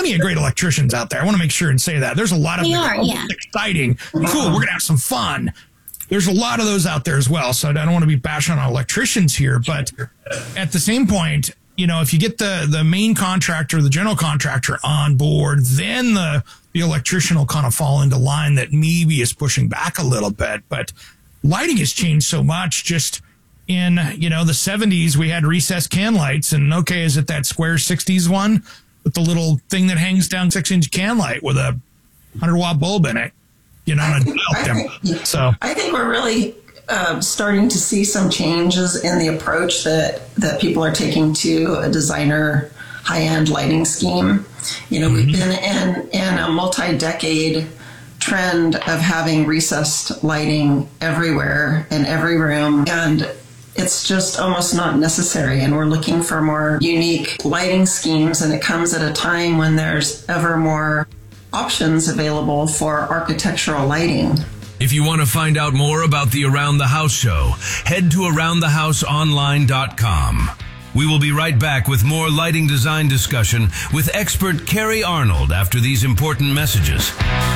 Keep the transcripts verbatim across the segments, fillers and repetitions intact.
plenty of great electricians out there. I want to make sure and say that. There's a lot of We them. are, Oh, yeah. exciting. Cool. We're going to have some fun. There's a lot of those out there as well. So I don't want to be bashing on electricians here, but at the same point, you know, if you get the, the main contractor, the general contractor on board, then the, the electrician will kind of fall into line that maybe is pushing back a little bit. But lighting has changed so much. Just in, you know, the seventies, we had recessed can lights. And okay, is it that square sixties one with the little thing that hangs down six inch can light with a one hundred watt bulb in it? You know, I and think, I, them. think, So I think we're really uh, starting to see some changes in the approach that, that people are taking to a designer high-end lighting scheme. You know, mm-hmm. we've been in, in a multi-decade trend of having recessed lighting everywhere in every room, and it's just almost not necessary. And we're looking for more unique lighting schemes, and it comes at a time when there's ever more options available for architectural lighting. If you want to find out more about the Around the House show, head to around the house online dot com. We will be right back with more lighting design discussion with expert Carrie Arnold after these important messages.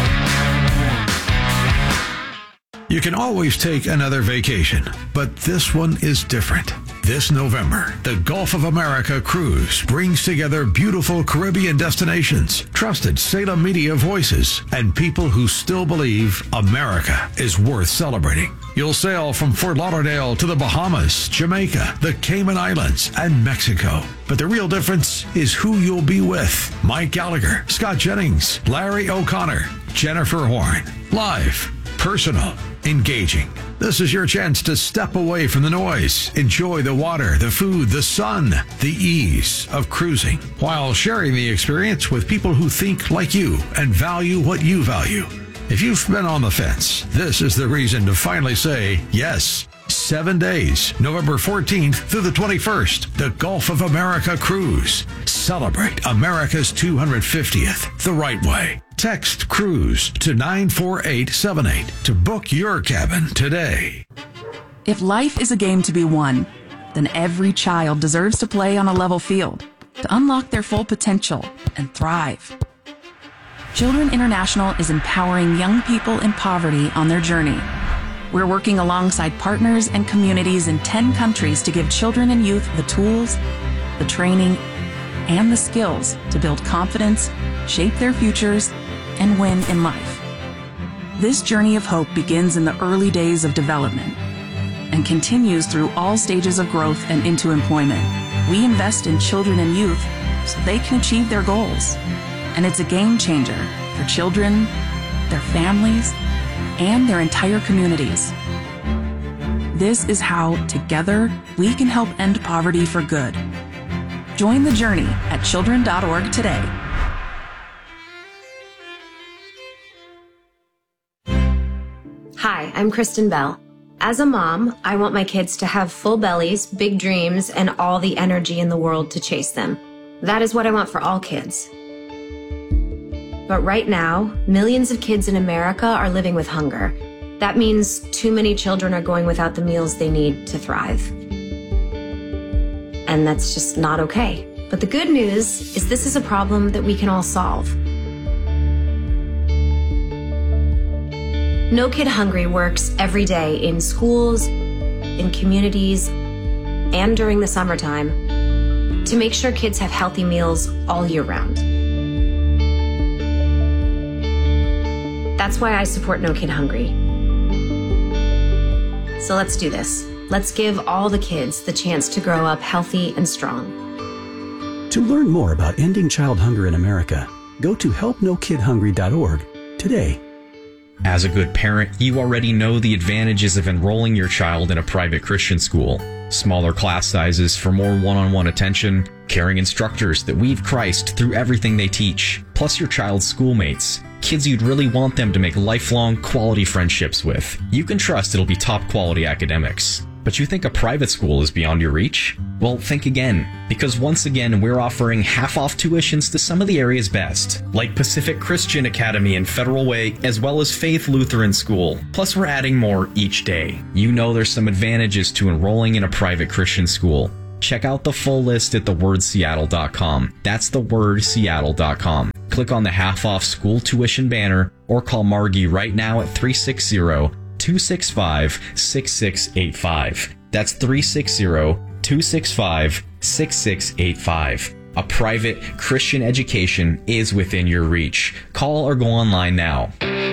You can always take another vacation, but this one is different. This November, the Gulf of America Cruise brings together beautiful Caribbean destinations, trusted Salem media voices, and people who still believe America is worth celebrating. You'll sail from Fort Lauderdale to the Bahamas, Jamaica, the Cayman Islands, and Mexico. But the real difference is who you'll be with. Mike Gallagher, Scott Jennings, Larry O'Connor, Jennifer Horn. Live, personal, engaging. This is your chance to step away from the noise, enjoy the water, the food, the sun, the ease of cruising, while sharing the experience with people who think like you and value what you value. If you've been on the fence, this is the reason to finally say yes. Seven days, November fourteenth through the twenty-first, the Gulf of America Cruise. Celebrate America's two hundred fiftieth the right way. Text CRUISE to nine four eight seven eight to book your cabin today. If life is a game to be won, then every child deserves to play on a level field to unlock their full potential and thrive. Children International is empowering young people in poverty on their journey. We're working alongside partners and communities in ten countries to give children and youth the tools, the training, and the skills to build confidence, shape their futures, and win in life. This journey of hope begins in the early days of development and continues through all stages of growth and into employment. We invest in children and youth so they can achieve their goals. And it's a game changer for children, their families, and their entire communities. This is how, together, we can help end poverty for good. Join the journey at children dot org today. Hi, I'm Kristen Bell. As a mom, I want my kids to have full bellies, big dreams, and all the energy in the world to chase them. That is what I want for all kids. But right now, millions of kids in America are living with hunger. That means too many children are going without the meals they need to thrive. And that's just not okay. But the good news is this is a problem that we can all solve. No Kid Hungry works every day in schools, in communities, and during the summertime to make sure kids have healthy meals all year round. That's why I support No Kid Hungry. So let's do this. Let's give all the kids the chance to grow up healthy and strong. To learn more about ending child hunger in America, go to help no kid hungry dot org today. As a good parent, you already know the advantages of enrolling your child in a private Christian school. Smaller class sizes for more one-on-one attention, caring instructors that weave Christ through everything they teach, plus your child's schoolmates, kids you'd really want them to make lifelong quality friendships with. You can trust it'll be top quality academics. But you think a private school is beyond your reach? Well, think again, because once again, we're offering half-off tuitions to some of the area's best, like Pacific Christian Academy and Federal Way, as well as Faith Lutheran School. Plus, we're adding more each day. You know there's some advantages to enrolling in a private Christian school. Check out the full list at the word seattle dot com. That's the word seattle dot com. click on the half off school tuition banner, or call Margie right now at three six zero, two six five, six six eight five. That's three six zero, two six five, six six eight five. A private Christian education is within your reach. Call or go online now.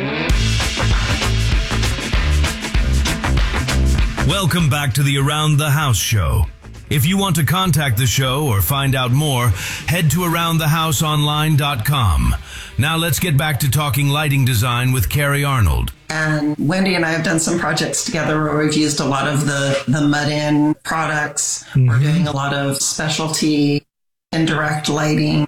Welcome back to the Around the House show. If you want to contact the show or find out more, head to around the house online dot com. Now let's get back to talking lighting design with Carrie Arnold. And Wendy and I have done some projects together where we've used a lot of the, the mud-in products. Mm-hmm. We're doing a lot of specialty indirect lighting,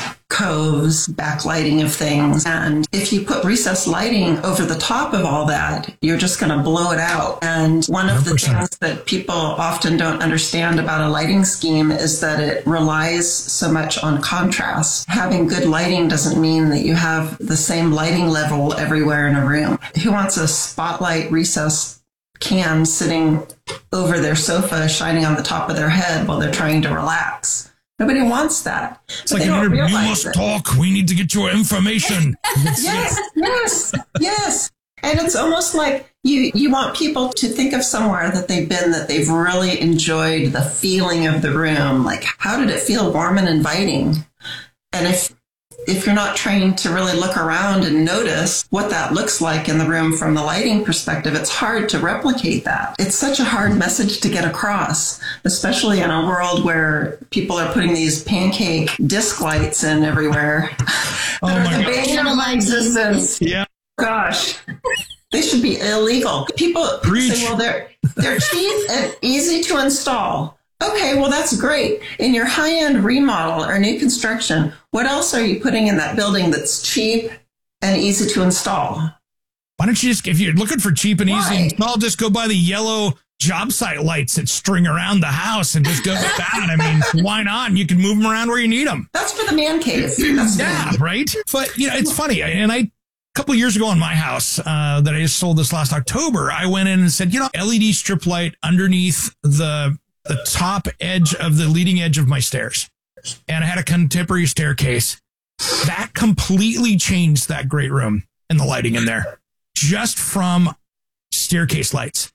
coves, backlighting of things. And if you put recessed lighting over the top of all that, you're just going to blow it out. And one of the things that people often don't understand about a lighting scheme is that it relies so much on contrast. Having good lighting doesn't mean that you have the same lighting level everywhere in a room. Who wants a spotlight recessed can sitting over their sofa, shining on the top of their head while they're trying to relax? Nobody wants that. It's like, you must it. talk. We need to get your information. Yes, yes, yes. And it's almost like you, you want people to think of somewhere that they've been, that they've really enjoyed the feeling of the room. Like, how did it feel warm and inviting? And if if you're not trained to really look around and notice what that looks like in the room from the lighting perspective, it's hard to replicate that. It's such a hard message to get across, especially in a world where people are putting these pancake disc lights in everywhere. Oh my God. Existence. Yeah. Gosh. They should be illegal. People Preach. say, well, they're, they're cheap and easy to install. Okay, well, that's great. In your high-end remodel or new construction, what else are you putting in that building that's cheap and easy to install? Why don't you just, if you're looking for cheap and easy to Why? install, just go buy the yellow job site lights that string around the house and just go with that. I mean, why not? And you can move them around where you need them. That's for the man cave. That's Yeah, right? But, you know, it's funny. And I, a couple of years ago in my house uh, that I just sold this last October, I went in and said, you know, L E D strip light underneath the the top edge of the leading edge of my stairs. And I had a contemporary staircase. That completely changed that great room and the lighting in there just from staircase lights.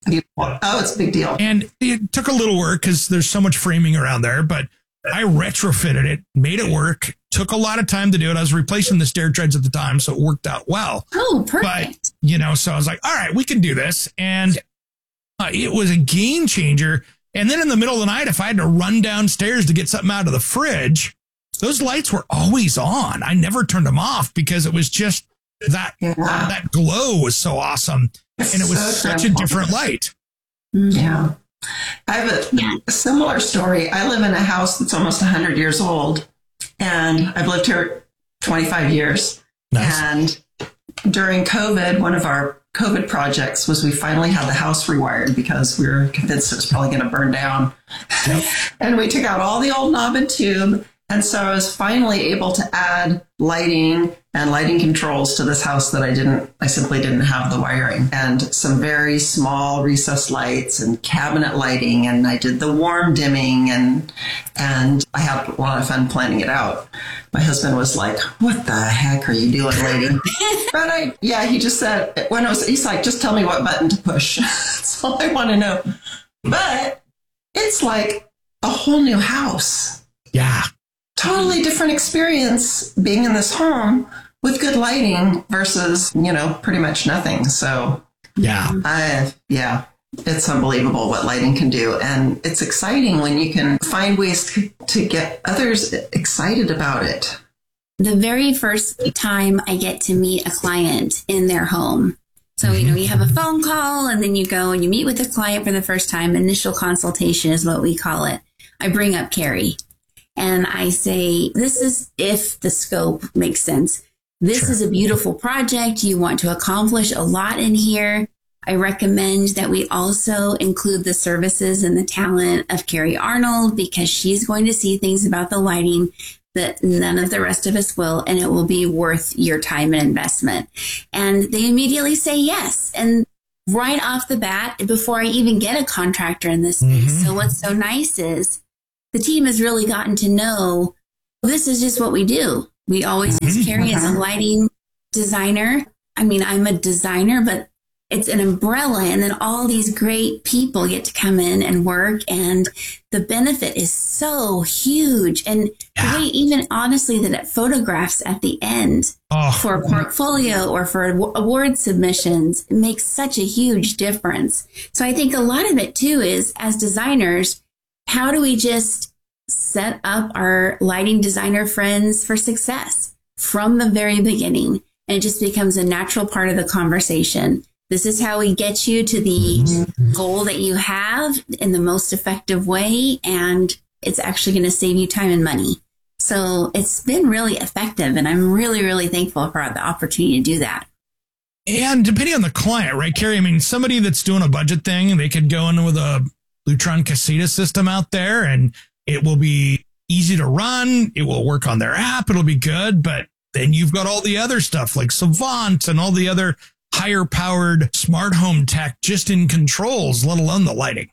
Oh, it's a big deal. And it took a little work because there's so much framing around there, but I retrofitted it, made it work, took a lot of time to do it. I was replacing the stair treads at the time, so it worked out well. Oh, perfect. But, you know, so I was like, all right, we can do this. And uh, it was a game changer. And then in the middle of the night, if I had to run downstairs to get something out of the fridge, those lights were always on. I never turned them off because it was just that Yeah. that glow was so awesome. It's And it was so such a different light. Yeah. I have a, a similar story. I live in a house that's almost one hundred years old, and I've lived here twenty-five years. Nice. And during COVID, one of our COVID projects was we finally had the house rewired because we were convinced it was probably going to burn down. Yep. And we took out all the old knob and tube. And so I was finally able to add lighting and lighting controls to this house that I didn't, I simply didn't have the wiring, and some very small recessed lights and cabinet lighting. And I did the warm dimming, and, and I had a lot of fun planning it out. My husband was like, what the heck are you doing, lady? But I, yeah, he just said, when I was, he's like, just tell me what button to push. That's all I want to know. But it's like a whole new house. Yeah. Totally different experience being in this home with good lighting versus, you know, pretty much nothing. So, Yeah. I, yeah, it's unbelievable what lighting can do. And it's exciting when you can find ways to, to get others excited about it. The very first time I get to meet a client in their home. So, you know, you have a phone call and then you go and you meet with the client for the first time. Initial consultation is what we call it. I bring up Carrie. And I say, this is if the scope makes sense. This Sure. is a beautiful project. You want to accomplish a lot in here. I recommend that we also include the services and the talent of Carrie Arnold, because she's going to see things about the lighting that none of the rest of us will, and it will be worth your time and investment. And they immediately say yes. And right off the bat, before I even get a contractor in this space. Mhm. So what's so nice is the team has really gotten to know this is just what we do. We always use Carrie as a lighting designer. I mean, I'm a designer, but it's an umbrella, and then all these great people get to come in and work, and the benefit is so huge. And yeah. the way, even honestly, that it photographs at the end oh. for a portfolio or for award submissions, it makes such a huge difference. So I think a lot of it too is, as designers, how do we just set up our lighting designer friends for success from the very beginning? And it just becomes a natural part of the conversation. This is how we get you to the goal that you have in the most effective way. And it's actually going to save you time and money. So it's been really effective. And I'm really, really thankful for the opportunity to do that. And depending on the client, right, Carrie? I mean, somebody that's doing a budget thing, they could go in with a Lutron Casita system out there, and it will be easy to run. It will work on their app. It'll be good. But then you've got all the other stuff like Savant and all the other higher powered smart home tech just in controls, let alone the lighting.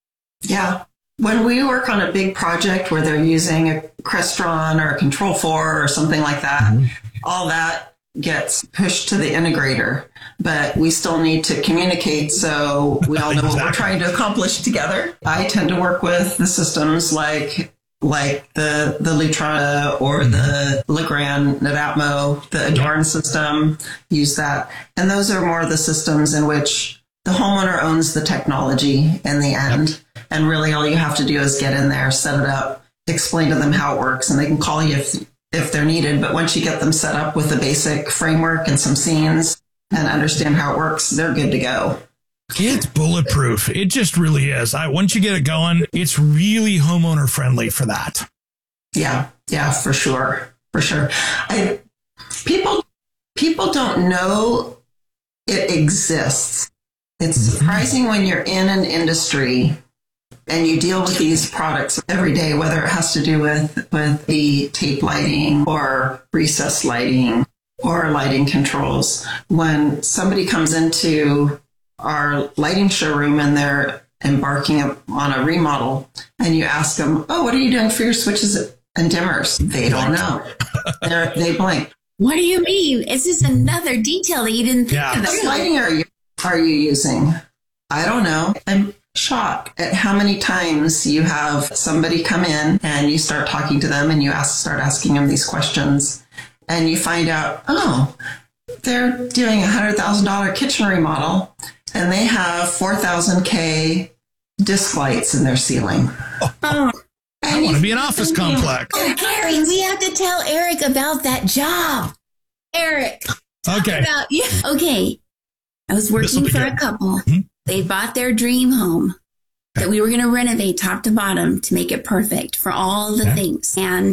Yeah. When we work on a big project where they're using a Crestron or a Control four or something like that, mm-hmm. all that gets pushed to the integrator, but we still need to communicate so we all know exactly. what we're trying to accomplish together. I tend to work with the systems like like the the Lutron or mm-hmm. the Legrand Netatmo, the Adorn system, use that. And those are more the systems in which the homeowner owns the technology in the end. Yep. And really all you have to do is get in there, set it up, explain to them how it works, and they can call you if if they're needed. But once you get them set up with a basic framework and some scenes and understand how it works, they're good to go. It's bulletproof. It just really is. I, once you get it going, it's really homeowner friendly for that. Yeah, yeah, for sure, for sure. I, people, people don't know it exists. It's surprising when you're in an industry and you deal with these products every day, whether it has to do with, with the tape lighting or recessed lighting or lighting controls. When somebody comes into our lighting showroom and they're embarking on a remodel and you ask them, oh, what are you doing for your switches and dimmers? They don't know. They're, they blank. What do you mean? It's just another detail that you didn't think yeah. of. What lighting are you, are you using? I don't know. I'm shocked at how many times you have somebody come in and you start talking to them and you ask, start asking them these questions and you find out, oh, they're doing a one hundred thousand dollars kitchen remodel and they have four thousand K disc lights in their ceiling. Oh, I want to be an office complex. Oh, Carrie, we have to tell Eric about that job. Eric. Okay. About, yeah. Okay. I was working for good. a couple. Mm-hmm. They bought their dream home that we were going to renovate top to bottom to make it perfect for all the okay. things. And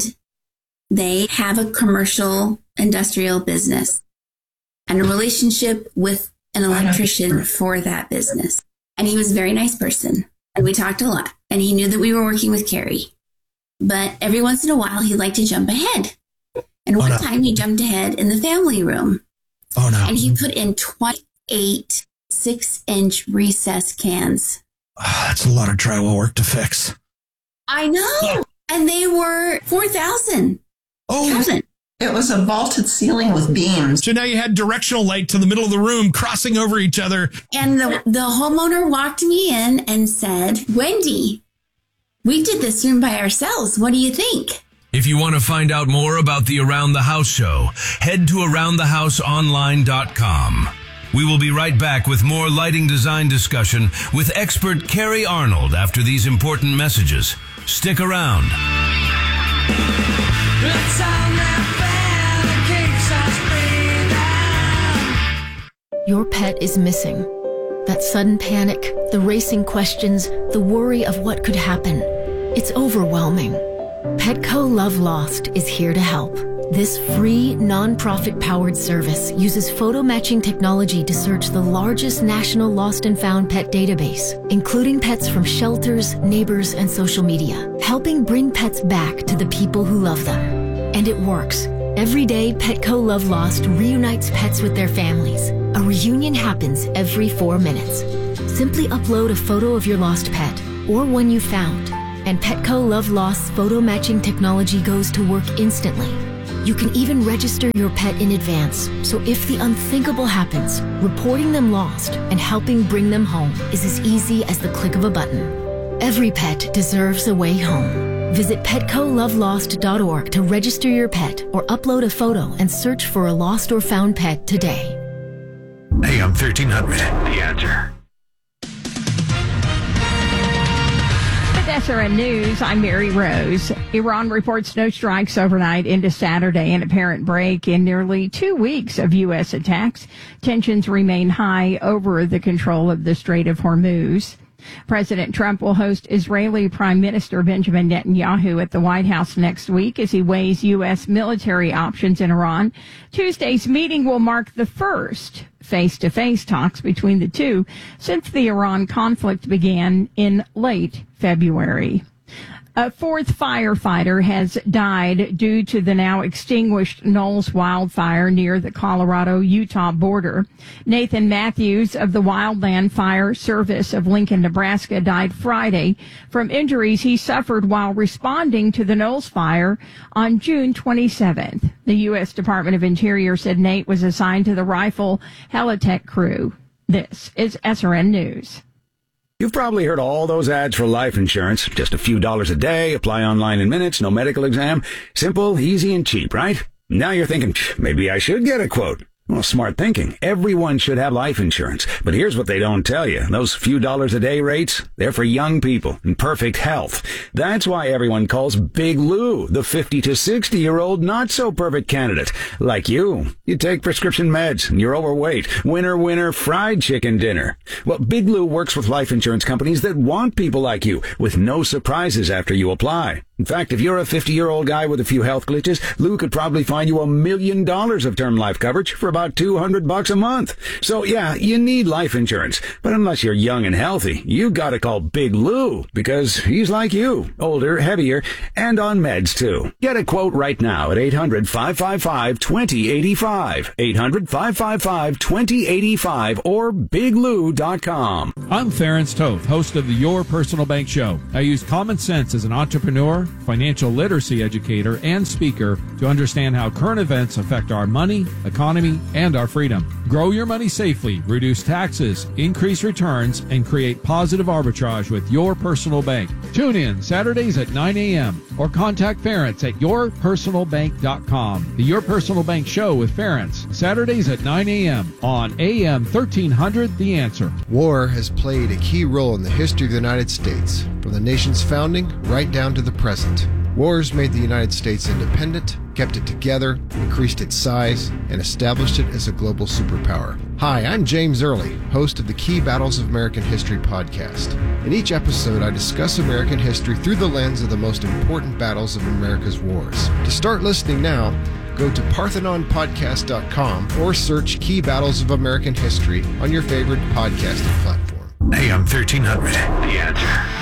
they have a commercial industrial business and a relationship with an electrician for that business. And he was a very nice person. And we talked a lot. And he knew that we were working with Carrie. But every once in a while, he'd like to jump ahead. And one oh, no. time he jumped ahead in the family room. Oh, no. And he put in twenty-eight six-inch recess cans. Oh, that's a lot of drywall work to fix. I know. Oh. And they were four thousand dollars. Oh, it was a vaulted ceiling with beams. So now you had directional light to the middle of the room crossing over each other. And the, the homeowner walked me in and said, Wendy, we did this room by ourselves. What do you think? If you want to find out more about the Around the House show, head to around the house online dot com. We will be right back with more lighting design discussion with expert Carrie Arnold after these important messages. Stick around. Your pet is missing. That sudden panic, the racing questions, the worry of what could happen. It's overwhelming. Petco Love Lost is here to help. This free, non-profit-powered service uses photo matching technology to search the largest national lost and found pet database, including pets from shelters, neighbors, and social media, helping bring pets back to the people who love them. And it works. Every day, Petco Love Lost reunites pets with their families. A reunion happens every four minutes. Simply upload a photo of your lost pet, or one you found, and Petco Love Lost's photo matching technology goes to work instantly. You can even register your pet in advance, so if the unthinkable happens, reporting them lost and helping bring them home is as easy as the click of a button. Every pet deserves a way home. Visit petco love lost dot org to register your pet or upload a photo and search for a lost or found pet today. A M thirteen hundred, The Answer. With S R N News, I'm Mary Rose. Iran reports no strikes overnight into Saturday, an apparent break in nearly two weeks of U S attacks. Tensions remain high over the control of the Strait of Hormuz. President Trump will host Israeli Prime Minister Benjamin Netanyahu at the White House next week as he weighs U S military options in Iran. Tuesday's meeting will mark the first face-to-face talks between the two since the Iran conflict began in late February. A fourth firefighter has died due to the now extinguished Knowles wildfire near the Colorado-Utah border. Nathan Matthews of the Wildland Fire Service of Lincoln, Nebraska, died Friday from injuries he suffered while responding to the Knowles fire on June twenty-seventh. The U S Department of Interior said Nate was assigned to the Rifle Helitech crew. This is S R N News. You've probably heard all those ads for life insurance. Just a few dollars a day, apply online in minutes, no medical exam. Simple, easy, and cheap, right? Now you're thinking, maybe I should get a quote. Well, smart thinking. Everyone should have life insurance. But here's what they don't tell you. Those few dollars a day rates, they're for young people in perfect health. That's why everyone calls Big Lou the fifty to sixty year old not so perfect candidate. Like you. You take prescription meds and you're overweight. Winner, winner, fried chicken dinner. Well, Big Lou works with life insurance companies that want people like you with no surprises after you apply. In fact, if you're a fifty-year-old guy with a few health glitches, Lou could probably find you a million dollars of term life coverage for about two hundred bucks a month. So yeah, you need life insurance. But unless you're young and healthy, you gotta call Big Lou because he's like you, older, heavier, and on meds too. Get a quote right now at eight hundred, five five five, two zero eight five, eight hundred, five five five, two zero eight five, or big lou dot com. I'm Ference Toth, host of the Your Personal Bank Show. I use common sense as an entrepreneur, financial literacy educator, and speaker to understand how current events affect our money, economy, and our freedom. Grow your money safely, reduce taxes, increase returns, and create positive arbitrage with Your Personal Bank. Tune in Saturdays at nine a.m. or contact Ference at your personal bank dot com. The Your Personal Bank Show with Ference, Saturdays at nine a.m. on A M thirteen hundred The Answer. War has played a key role in the history of the United States, from the nation's founding right down to the present. Wars made the United States independent, kept it together, increased its size, and established it as a global superpower. Hi, I'm James Early, host of the Key Battles of American History podcast. In each episode, I discuss American history through the lens of the most important battles of America's wars. To start listening now, go to parthenon podcast dot com or search Key Battles of American History on your favorite podcasting platform. A M thirteen hundred, The Answer.